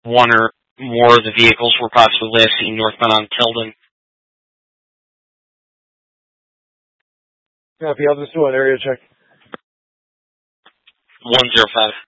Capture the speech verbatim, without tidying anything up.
one or more of the vehicles were possibly last seen northbound on Tilden. Copy, I'll just do an area check. one zero five.